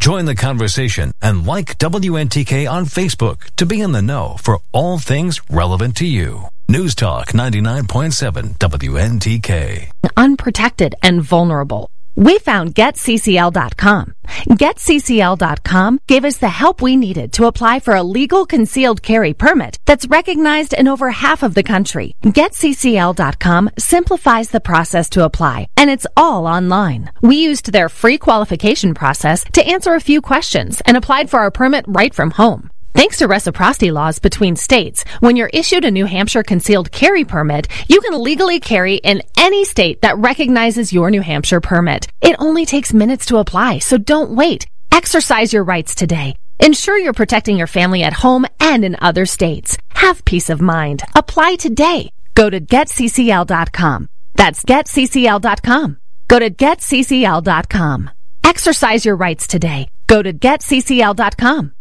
Join the conversation and like WNTK on Facebook to be in the know for all things relevant to you. News Talk 99.7 WNTK. Unprotected and vulnerable. We found GetCCL.com. GetCCL.com gave us the help we needed to apply for a legal concealed carry permit that's recognized in over half of the country. GetCCL.com simplifies the process to apply, and it's all online. We used their free qualification process to answer a few questions and applied for our permit right from home. Thanks to reciprocity laws between states, when you're issued a New Hampshire concealed carry permit, you can legally carry in any state that recognizes your New Hampshire permit. It only takes minutes to apply, so don't wait. Exercise your rights today. Ensure you're protecting your family at home and in other states. Have peace of mind. Apply today. Go to GetCCL.com. That's GetCCL.com. Go to GetCCL.com. Exercise your rights today. Go to GetCCL.com.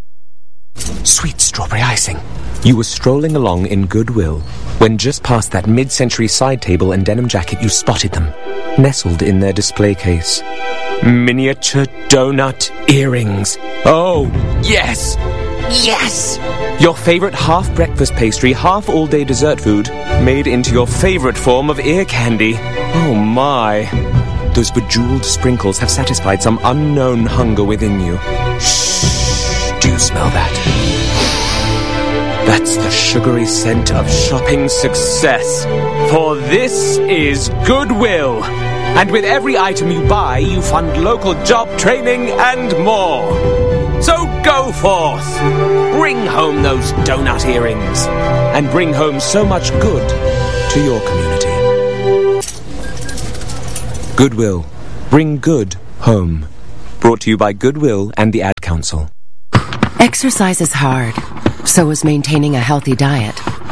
Sweet strawberry icing. You were strolling along in Goodwill when just past that mid-century side table and denim jacket you spotted them, nestled in their display case. Miniature donut earrings. Oh, yes! Yes! Your favorite half-breakfast pastry, half-all-day dessert food, made into your favorite form of ear candy. Oh, my. Those bejeweled sprinkles have satisfied some unknown hunger within you. Shh. Do you smell that? That's the sugary scent of shopping success. For this is Goodwill. And with every item you buy, you fund local job training and more. So go forth. Bring home those donut earrings. And bring home so much good to your community. Goodwill. Bring good home. Brought to you by Goodwill and the Ad Council. Exercise is hard, so is maintaining a healthy diet.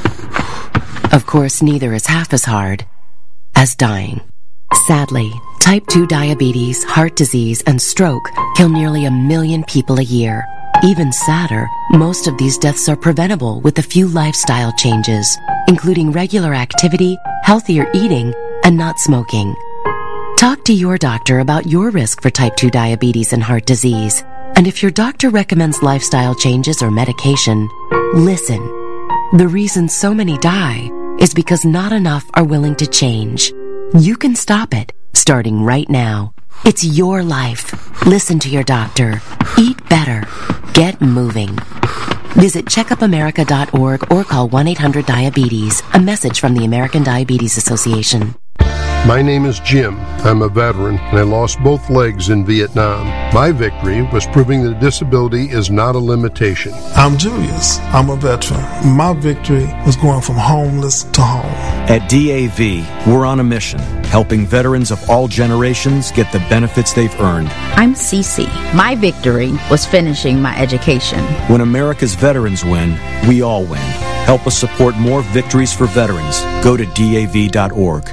Of course, neither is half as hard as dying. Sadly, type 2 diabetes, heart disease, and stroke kill nearly 1 million people a year. Even sadder, most of these deaths are preventable with a few lifestyle changes, including regular activity, healthier eating, and not smoking. Talk to your doctor about your risk for type 2 diabetes and heart disease. And if your doctor recommends lifestyle changes or medication, listen. The reason so many die is because not enough are willing to change. You can stop it, starting right now. It's your life. Listen to your doctor. Eat better. Get moving. Visit checkupamerica.org or call 1-800-DIABETES. A message from the American Diabetes Association. My name is Jim. I'm a veteran, and I lost both legs in Vietnam. My victory was proving that disability is not a limitation. I'm Julius. I'm a veteran. My victory was going from homeless to home. At DAV, we're on a mission, helping veterans of all generations get the benefits they've earned. I'm Cece. My victory was finishing my education. When America's veterans win, we all win. Help us support more victories for veterans. Go to DAV.org.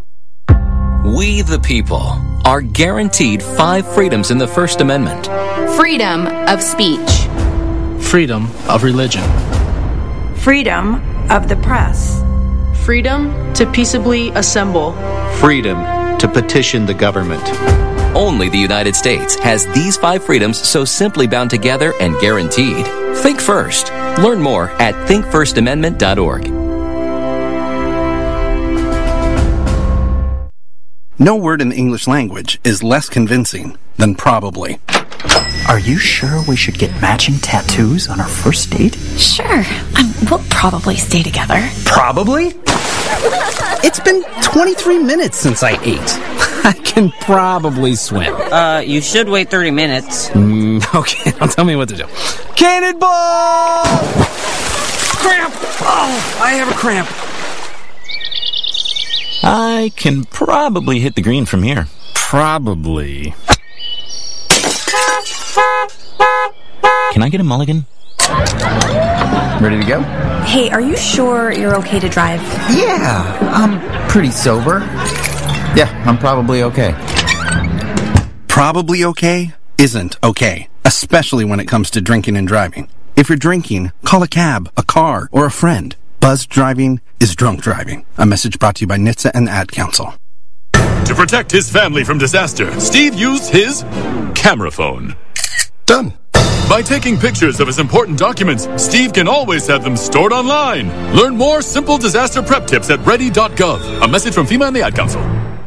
We, the people, are guaranteed 5 freedoms in the First Amendment. Freedom of speech. Freedom of religion. Freedom of the press. Freedom to peaceably assemble. Freedom to petition the government. Only the United States has these 5 freedoms so simply bound together and guaranteed. Think first. Learn more at thinkfirstamendment.org. No word in the English language is less convincing than probably. Are you sure we should get matching tattoos on our first date? Sure. We'll probably stay together. Probably? It's been 23 minutes since I ate. I can probably swim. You should wait 30 minutes. Okay, now tell me what to do. Cannonball! Cramp! Oh, I have a cramp. I can probably hit the green from here. Probably. Can I get a mulligan? Ready to go? Hey, are you sure you're okay to drive? Yeah, I'm pretty sober. Yeah, I'm probably okay. Probably okay isn't okay, especially when it comes to drinking and driving. If you're drinking, call a cab, a car, or a friend. Buzzed driving is drunk driving. A message brought to you by NHTSA and the Ad Council. To protect his family from disaster, Steve used his camera phone. Done. By taking pictures of his important documents, Steve can always have them stored online. Learn more simple disaster prep tips at ready.gov. A message from FEMA and the Ad Council.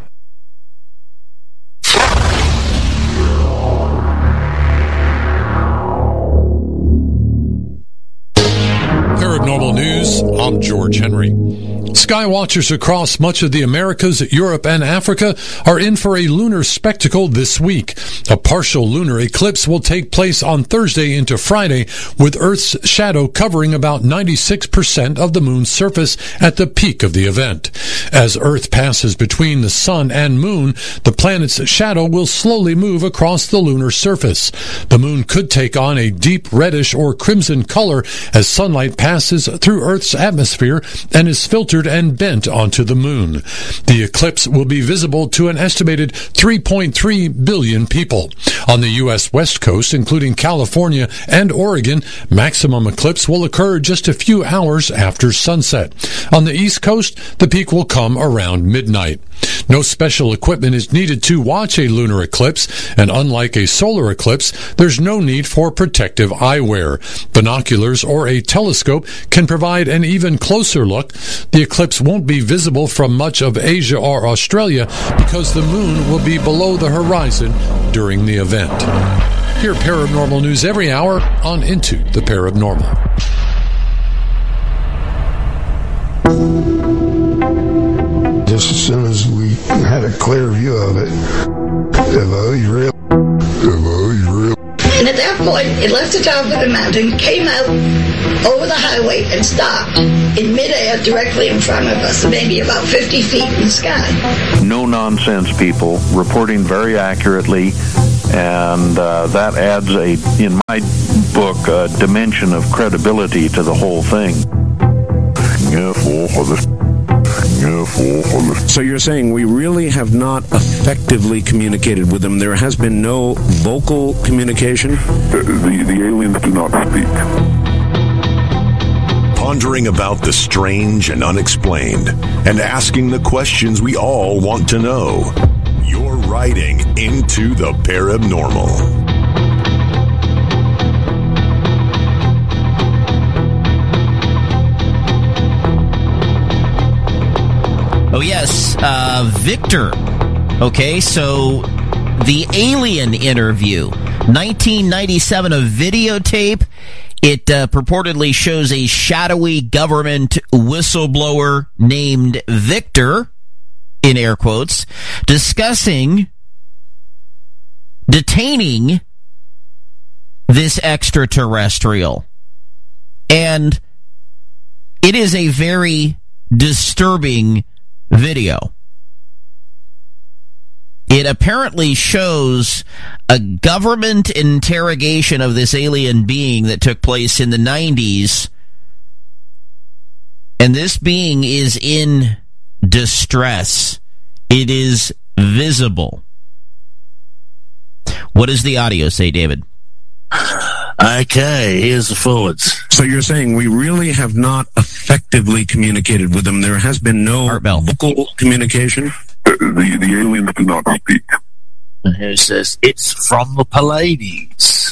Paranormal News, I'm George Henry. Skywatchers across much of the Americas, Europe, and Africa are in for a lunar spectacle this week. A partial lunar eclipse will take place on Thursday into Friday, with Earth's shadow covering about 96% of the moon's surface at the peak of the event. As Earth passes between the sun and moon, the planet's shadow will slowly move across the lunar surface. The moon could take on a deep reddish or crimson color as sunlight passes through Earth's atmosphere and is filtered and bent onto the moon. The eclipse will be visible to an estimated 3.3 billion people. On the U.S. West Coast, including California and Oregon, maximum eclipse will occur just a few hours after sunset. On the East Coast, the peak will come around midnight. No special equipment is needed to watch a lunar eclipse, and unlike a solar eclipse, there's no need for protective eyewear. Binoculars or a telescope can provide an even closer look. The eclipse won't be visible from much of Asia or Australia because the moon will be below the horizon during the event. Hear paranormal news every hour on Into the Paranormal. Just as soon as we had a clear view of it, real. And at that point, it left the top of the mountain, came out over the highway, and stopped in midair directly in front of us, maybe about 50 feet in the sky. No-nonsense people reporting very accurately, and that adds, in my book, a dimension of credibility to the whole thing. So you're saying we really have not effectively communicated with them? There has been no vocal communication? The aliens do not speak. Pondering about the strange and unexplained, and asking the questions we all want to know. You're riding into the Paranormal. Oh, yes, Victor. Okay, so the alien interview, 1997, a videotape. It purportedly shows a shadowy government whistleblower named Victor, in air quotes, detaining this extraterrestrial. And it is a very disturbing video. It apparently shows a government interrogation of this alien being that took place in the 90s, and this being is in distress. It is visible. What does the audio say, David? Okay, here's the forwards. So you're saying we really have not effectively communicated with them? There has been no vocal communication? The aliens do not speak. And here it says, it's from the Pleiades.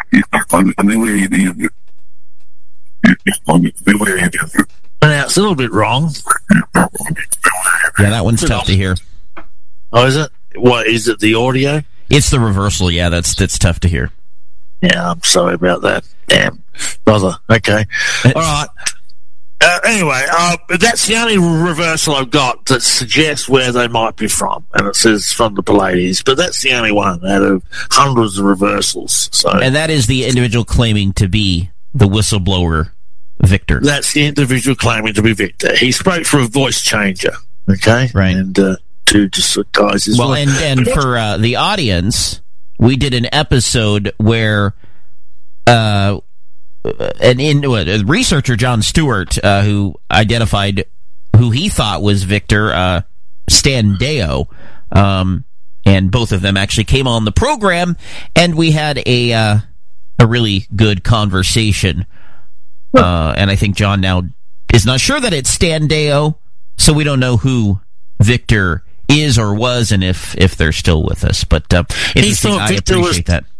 Now, it's a little bit wrong. Yeah, that one's tough to hear. Oh, is it? What, is it the audio? It's the reversal, yeah, that's tough to hear. Yeah, I'm sorry about that. Damn, brother. Okay. All right. Anyway, that's the only reversal I've got that suggests where they might be from, and it says from the Pleiades, but that's the only one out of hundreds of reversals. So, and that is the individual claiming to be the whistleblower, Victor. That's the individual claiming to be Victor. He spoke for a voice changer, okay? Right. And to just guys as well. And for the audience, we did an episode where a researcher, John Stewart, who identified who he thought was Victor Standeo, and both of them actually came on the program, and we had a really good conversation. And I think John now is not sure that it's Standeo, so we don't know who Victor is or was, and if they're still with us. But I appreciate that.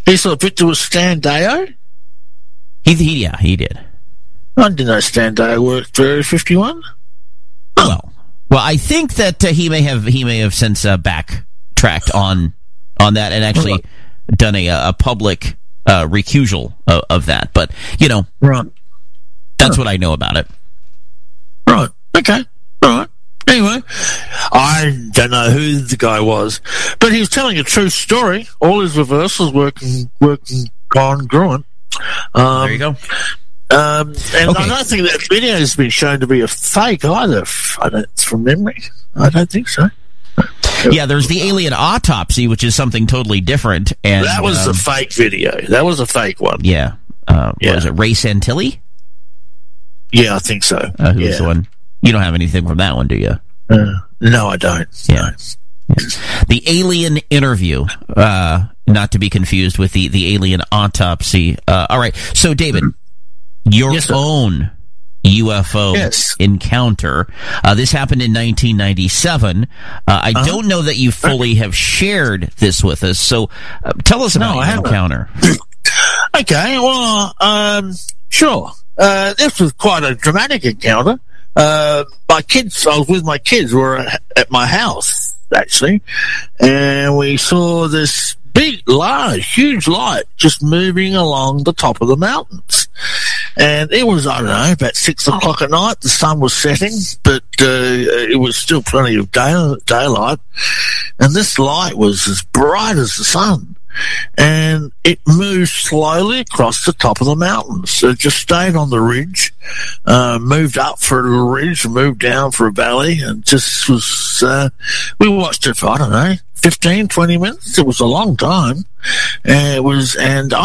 He thought Victor was Stan Deo? He did. I didn't know Stan Deo worked for Area 51. Well, I think that he may have since backtracked on that and actually done a public recusal of that. But right. That's what I know about it. Right. Okay. All right. Anyway, I don't know who the guy was, but he was telling a true story. All his reversals working congruent. There you go. And okay. I don't think that video has been shown to be a fake either. From memory, I don't think so. Yeah, there's the alien autopsy, which is something totally different. And that was a fake video. That was a fake one. Yeah. What is it, Ray Santilli? Yeah, I think so. Who's the one? You don't have anything from that one, do you? No, I don't. Yeah. No. The alien interview, not to be confused with the alien autopsy. All right. So, David, your own UFO encounter. This happened in 1997. I don't know that you fully have shared this with us. So, tell us about your encounter. Okay. Well, sure. This was quite a dramatic encounter. I was with my kids. We were at my house, actually, and we saw this big, huge light just moving along the top of the mountains. And it was, I don't know, about 6 o'clock at night. The sun was setting, but it was still plenty of daylight. And this light was as bright as the sun. And it moved slowly across the top of the mountains. It just stayed on the ridge, moved up for a little ridge, moved down for a valley, and just was, we watched it for, I don't know, 15, 20 minutes. It was a long time. And it was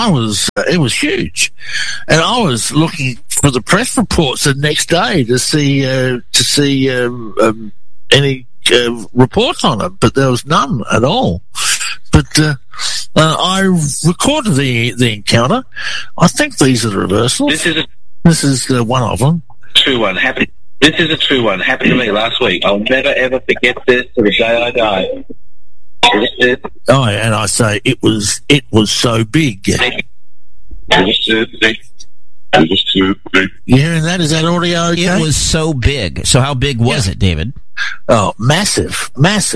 huge. And I was looking for the press reports the next day to see any reports on it, but there was none at all. But I recorded the encounter. I think these are the reversals. This is one of them. True one. This is a true one. Happened to me last week. I'll never ever forget this to the day I die. Oh, and I say it was so big. It was too big. You hearing that? Is that audio okay? It was so big. So how big was it, David? Oh, massive.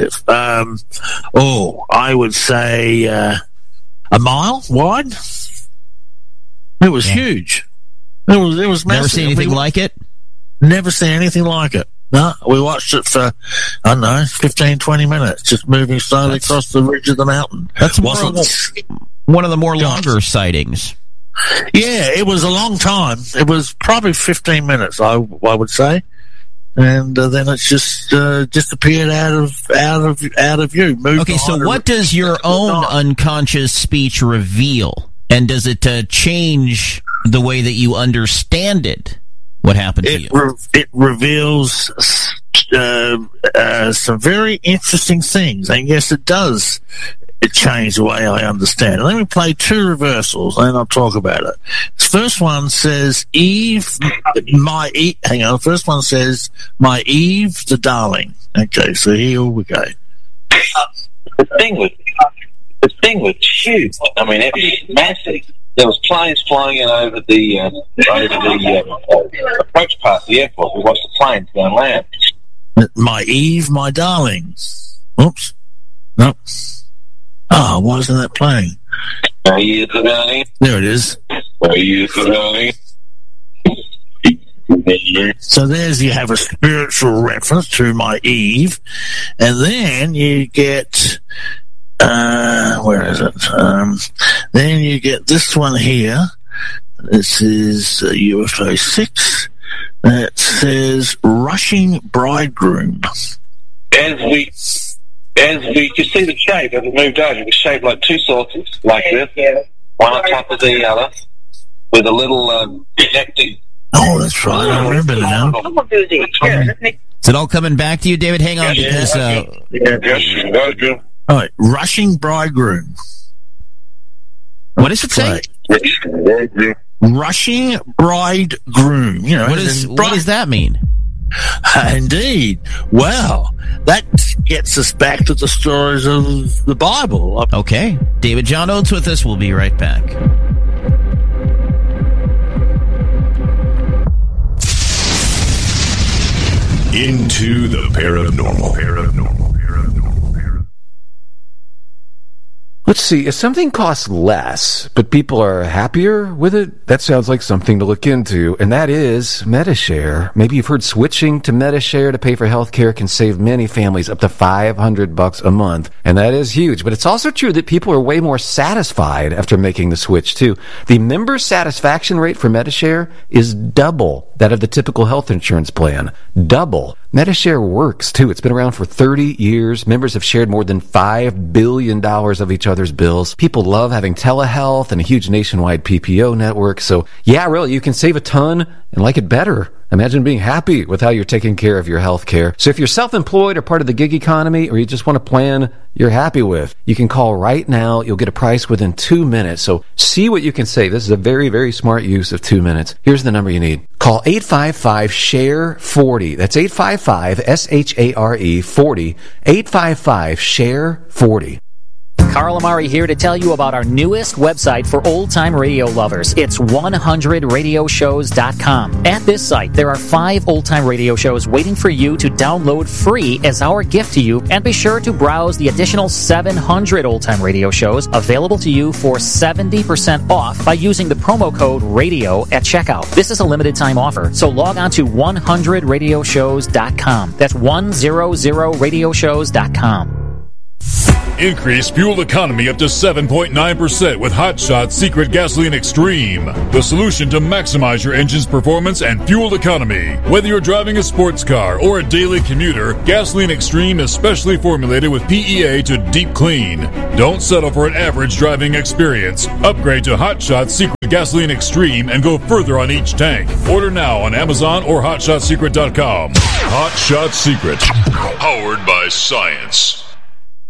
I would say a mile wide. It was huge. It was massive. Never seen anything like it? Never seen anything like it. No, we watched it for, I don't know, 15, 20 minutes, just moving slowly across the ridge of the mountain. That's one of the more longer sightings. Yeah, it was a long time. It was probably 15 minutes, I would say. And then it's just disappeared out of view. Okay, so what does your own unconscious speech reveal? And does it change the way that you understand it? What happened to you? It reveals some very interesting things. And yes, it does. It changed the way I understand it. Let me play 2 reversals, and I'll talk about it. The first one says, hang on. The first one says, my Eve, the darling. Okay, so here we go. The thing was huge. I mean, it was massive. There was planes flying in over the approach past the airport. We watched the planes go and land. My Eve, my darling. Oops. Nope. Oh, why isn't that playing? Are you the darling? There it is. Are you the darling? So you have a spiritual reference to my Eve, and then you get where is it? Then you get this one here. This is UFO 6. That says rushing bridegroom. As we could see the shape as it moved over, it was shaped like 2 saucers, like this, one on top of the other, with a little connecting. Oh, that's right. I remember now. Is it all coming back to you, David? Hang on, because all right, rushing bridegroom. What does it say? Rushing bridegroom. You know, what does that mean? Indeed. Well, that gets us back to the stories of the Bible. Okay. David John Oates with us. We'll be right back. Into the paranormal. Let's see, if something costs less, but people are happier with it, that sounds like something to look into, and that is Medi-Share. Maybe you've heard switching to Medi-Share to pay for healthcare can save many families up to $500 a month, and that is huge. But it's also true that people are way more satisfied after making the switch, too. The member satisfaction rate for Medi-Share is double that of the typical health insurance plan. Double. Medi-Share works, too. It's been around for 30 years. Members have shared more than $5 billion of each other's bills. People love having telehealth and a huge nationwide PPO network. So, yeah, really, you can save a ton and like it better. Imagine being happy with how you're taking care of your health care. So if you're self-employed or part of the gig economy, or you just want a plan you're happy with, you can call right now. You'll get a price within 2 minutes. So see what you can save. This is a very, very smart use of 2 minutes. Here's the number you need. Call 855-SHARE-40. That's 855-SHARE-40. 855-SHARE-40. Carl Amari here to tell you about our newest website for old-time radio lovers. It's 100radioshows.com. At this site, there are 5 old-time radio shows waiting for you to download free as our gift to you, and be sure to browse the additional 700 old-time radio shows available to you for 70% off by using the promo code RADIO at checkout. This is a limited-time offer, so log on to 100radioshows.com. That's 100radioshows.com. Increase fuel economy up to 7.9% with Hot Shot Secret Gasoline Extreme. The solution to maximize your engine's performance and fuel economy. Whether you're driving a sports car or a daily commuter, Gasoline Extreme is specially formulated with PEA to deep clean. Don't settle for an average driving experience. Upgrade to Hot Shot Secret Gasoline Extreme and go further on each tank. Order now on Amazon or HotShotSecret.com. Hot Shot Secret. Powered by science.